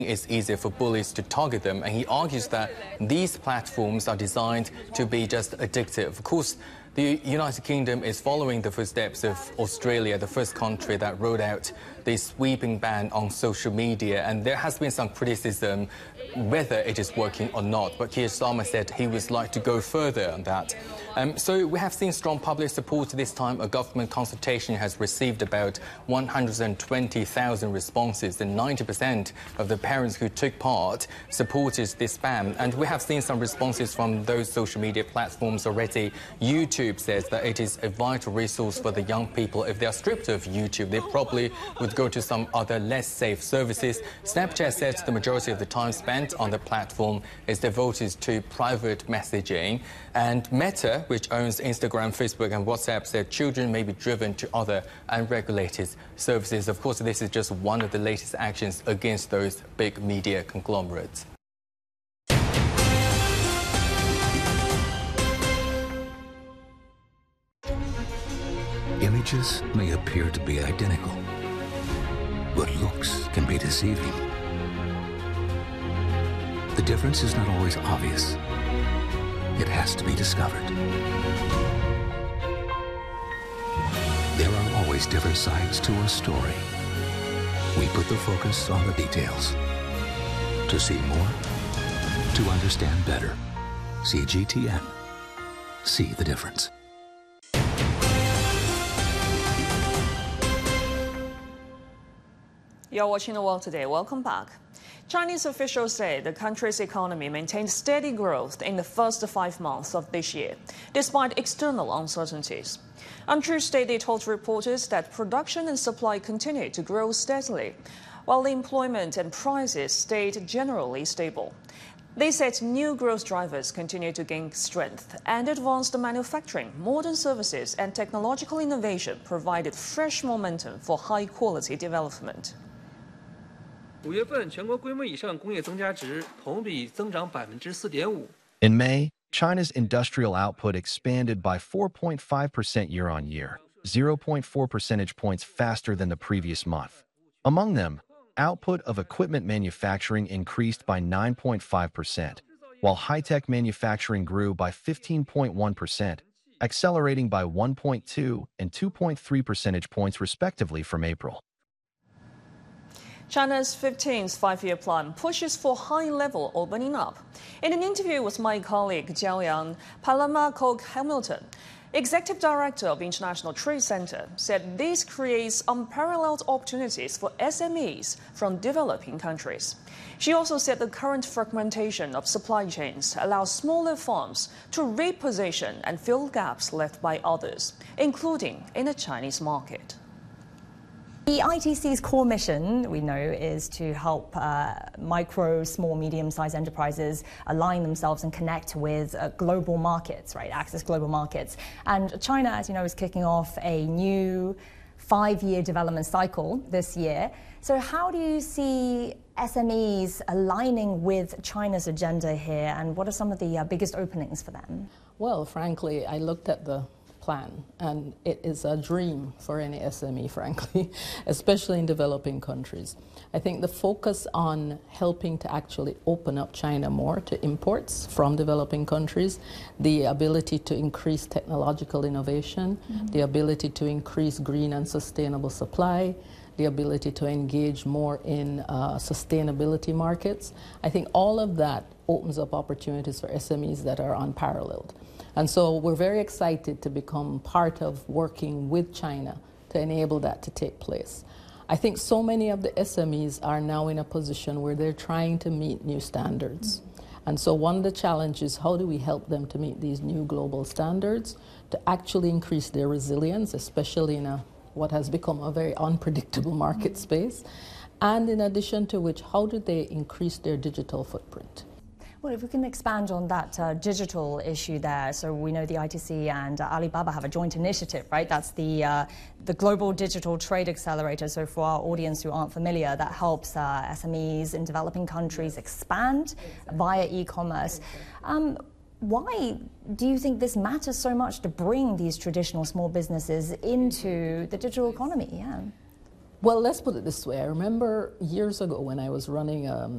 it's easier for bullies to target them, and he argues that these platforms are designed to be just addictive. Of course, the United Kingdom is following the footsteps of Australia, the first country that rolled out the sweeping ban on social media, and there has been some criticism whether it is working or not, but Keir Starmer said he would like to go further on that. So we have seen strong public support this time. A government consultation has received about 120,000 responses, and 90% of the parents who took part supported this ban. And we have seen some responses from those social media platforms already. YouTube says that it is a vital resource for the young people. If they are stripped of YouTube, they probably would go to some other less safe services. Snapchat says the majority of the time spent on the platform is devoted to private messaging. And Meta, which owns Instagram, Facebook and WhatsApp, said children may be driven to other unregulated services. Of course, this is just one of the latest actions against those big media conglomerates. Images may appear to be identical, but looks can be deceiving. The difference is not always obvious. It has to be discovered. There are always different sides to a story. We put the focus on the details. To see more, to understand better. CGTN. See the difference. You're watching The World Today. Welcome back. Chinese officials say the country's economy maintained steady growth in the first 5 months of this year, despite external uncertainties. On Tuesday, they told reporters that production and supply continued to grow steadily, while the employment and prices stayed generally stable. They said new growth drivers continue to gain strength, and advanced manufacturing, modern services, and technological innovation provided fresh momentum for high-quality development. 5月份全国规模以上工业增加值同比增长 4.5%。 In May, China's industrial output expanded by 4.5% year-on-year, 0.4 percentage points faster than the previous month. Among them, output of equipment manufacturing increased by 9.5%, while high-tech manufacturing grew by 15.1%, accelerating by 1.2 and 2.3 percentage points respectively from April. China's 15th five-year plan pushes for high-level opening up. In an interview with my colleague Jiao Yang, Paloma Koch-Hamilton, Executive Director of International Trade Center, said this creates unparalleled opportunities for SMEs from developing countries. She also said the current fragmentation of supply chains allows smaller firms to reposition and fill gaps left by others, including in the Chinese market. The ITC's core mission, we know, is to help micro, small, medium-sized enterprises align themselves and connect with global markets, right, access global markets. And China, as you know, is kicking off a new 5-year development cycle this year. So how do you see SMEs aligning with China's agenda here, and what are some of the biggest openings for them? Well, frankly, I looked at the plan, and it is a dream for any SME, frankly, especially in developing countries. I think the focus on helping to actually open up China more to imports from developing countries, the ability to increase technological innovation, the ability to increase green and sustainable supply, the ability to engage more in sustainability markets. I think all of that opens up opportunities for SMEs that are unparalleled. And so we're very excited to become part of working with China to enable that to take place. I think so many of the SMEs are now in a position where they're trying to meet new standards. And so one of the challenges, how do we help them to meet these new global standards, to actually increase their resilience, especially in what has become a very unpredictable market space, and in addition to which, how do they increase their digital footprint? Well, if we can expand on that digital issue there, so we know the ITC and Alibaba have a joint initiative, right? That's the Global Digital Trade Accelerator. So for our audience who aren't familiar, that helps SMEs in developing countries expand via e-commerce. Why do you think this matters so much to bring these traditional small businesses into the digital economy? Yeah. Well, let's put it this way. I remember years ago when I was running